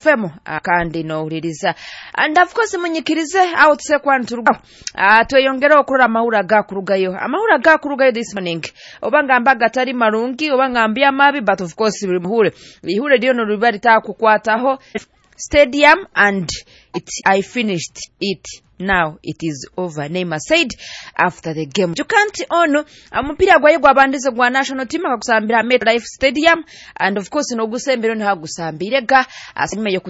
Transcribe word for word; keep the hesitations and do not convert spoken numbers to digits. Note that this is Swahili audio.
femo kandi no uririza and of course munyikirize out se kwanturuga atweyongera okurura amahura gakurugayo amahura gakurugayo this morning obangamba gatari marungi obangambya mabi but of course buri muhure ihure dio no ribari ta kukwataho stadium and it I finished it. Now it is over, Neymar said after the game. You can't ono amupira gwaye gwabandize gwa national team akakusambira MetLife Stadium and of course no gusembero nta gusambirega asimeye